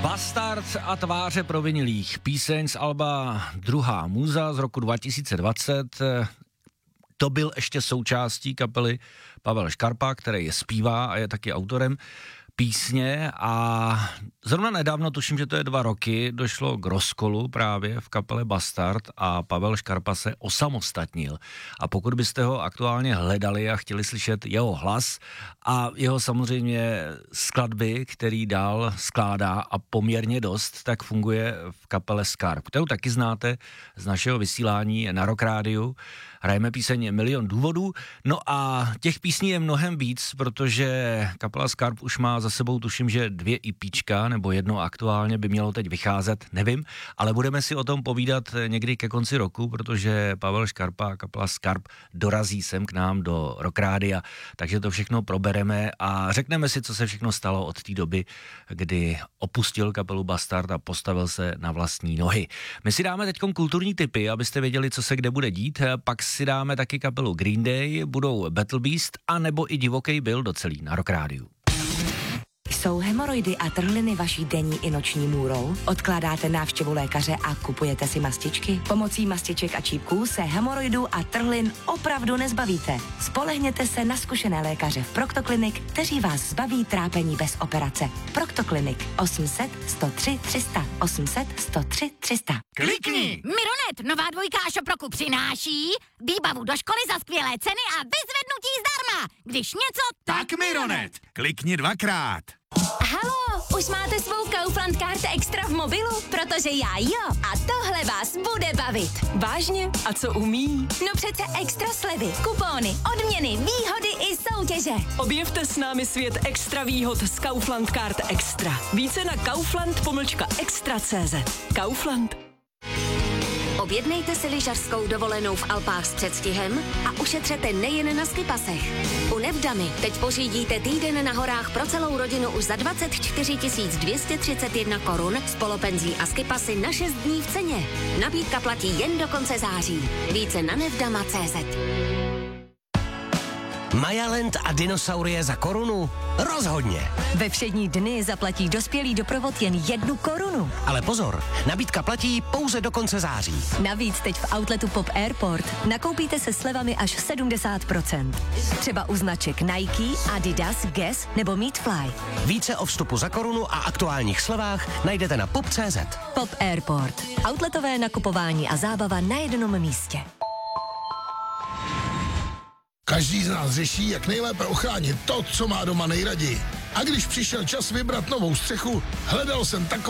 Bastard a tváře provinilých. Píseň z alba Druhá muza z roku 2020. To byl ještě součástí kapely Pavel Škarpa, který je zpívá a je taky autorem písně a zrovna nedávno, tuším, že to je 2 roky, došlo k rozkolu právě v kapele Bastard a Pavel Škarpa se osamostatnil. A pokud byste ho aktuálně hledali a chtěli slyšet jeho hlas a jeho samozřejmě skladby, který dál skládá a poměrně dost, tak funguje v kapele Skarp, kterou taky znáte z našeho vysílání na Rock Rádiu. Hrajeme píseň Milion důvodů, no a těch písní je mnohem víc, protože kapela Skarp už má za sebou, tuším, že 2 EPčka, nebo jedno aktuálně by mělo teď vycházet, nevím, ale budeme si o tom povídat někdy ke konci roku, protože Pavel Škarpa a kapela Skarp dorazí sem k nám do Rock Rádia, takže to všechno probereme a řekneme si, co se všechno stalo od té doby, kdy opustil kapelu Bastard a postavil se na vlastní nohy. My si dáme teď kulturní tipy, abyste věděli, co se kde bude dít, pak si dáme taky kapelu Green Day, budou Battle Beast a nebo i Divokej Bill docelý na Rock Rádiu. Jsou hemoroidy a trhliny vaší denní i noční můrou? Odkládáte návštěvu lékaře a kupujete si mastičky? Pomocí mastiček a čípků se hemoroidů a trhlin opravdu nezbavíte. Spolehněte se na zkušené lékaře v Proctoclinic, kteří vás zbaví trápení bez operace. Proctoclinic 800 103 300 800 103 300. Klikni! Mironet, nová 2 Šoproku přináší výbavu do školy za skvělé ceny a vyzvednutí zdarma. Když něco, Tak Mironet, klikni 2krát. Halo, už máte svou Kaufland Card Extra v mobilu? Protože já jo. A tohle vás bude bavit. Vážně? A co umí? No přece extra slevy, kupóny, odměny, výhody i soutěže. Objevte s námi svět extra výhod z Kaufland Card Extra. Více na kaufland-extra.cz. Kaufland. Objednejte si lyžařskou dovolenou v Alpách s předstihem a ušetřete nejen na skipasech. U Nevdamy teď pořídíte týden na horách pro celou rodinu už za 24 231 korun s polopenzí a skipasy na 6 dní v ceně. Nabídka platí jen do konce září. Více na nevdama.cz. Majaland a dinosaurie za korunu? Rozhodně. Ve všední dny zaplatí dospělý doprovod jen 1 korunu. Ale pozor, nabídka platí pouze do konce září. Navíc teď v outletu Pop Airport nakoupíte se slevami až 70%. Třeba u značek Nike, Adidas, Guess nebo Meatfly. Více o vstupu za korunu a aktuálních slevách najdete na pop.cz. Pop Airport. Outletové nakupování a zábava na jednom místě. Každý z nás řeší, jak nejlépe ochránit to, co má doma nejraději. A když přišel čas vybrat novou střechu, hledal jsem takovou